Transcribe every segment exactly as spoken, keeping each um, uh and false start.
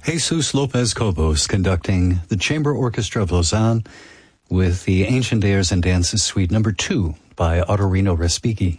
Jesus Lopez Cobos conducting the Chamber Orchestra of Lausanne with the Ancient Airs and Dances Suite number two by Ottorino Respighi.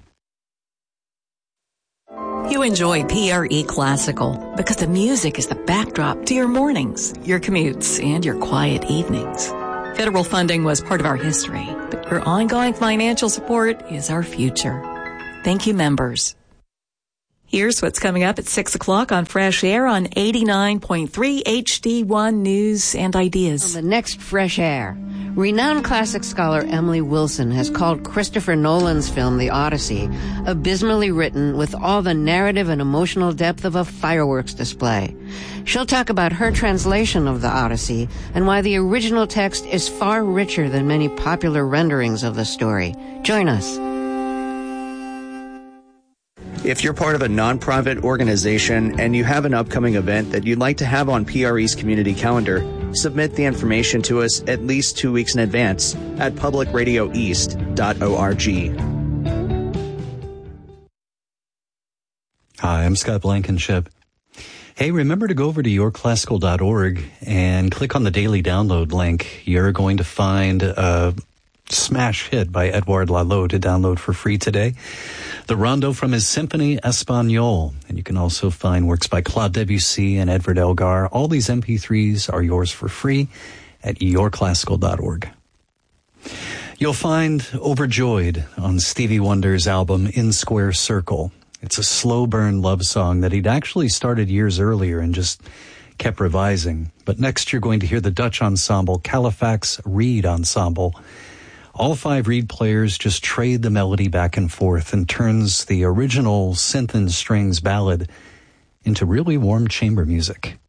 You enjoy P R E Classical because the music is the backdrop to your mornings, your commutes, and your quiet evenings. Federal funding was part of our history, but your ongoing financial support is our future. Thank you, members. Here's what's coming up at six o'clock on Fresh Air on eighty-nine point three H D one News and Ideas. On the next Fresh Air, renowned classic scholar Emily Wilson has called Christopher Nolan's film The Odyssey abysmally written with all the narrative and emotional depth of a fireworks display. She'll talk about her translation of The Odyssey and why the original text is far richer than many popular renderings of the story. Join us. If you're part of a nonprofit organization and you have an upcoming event that you'd like to have on P R E's community calendar, submit the information to us at least two weeks in advance at public radio east dot org. Hi, I'm Scott Blankenship. Hey, remember to go over to your classical dot org and click on the daily download link. You're going to find a smash hit by Edouard Lalo to download for free today. The Rondo from his Symphony Espagnole. And you can also find works by Claude Debussy and Edvard Elgar. All these M P threes are yours for free at your classical dot org. You'll find Overjoyed on Stevie Wonder's album In Square Circle. It's a slow burn love song that he'd actually started years earlier and just kept revising. But next you're going to hear the Dutch ensemble Califax Reed Ensemble. All five reed players just trade the melody back and forth and turns the original synth and strings ballad into really warm chamber music.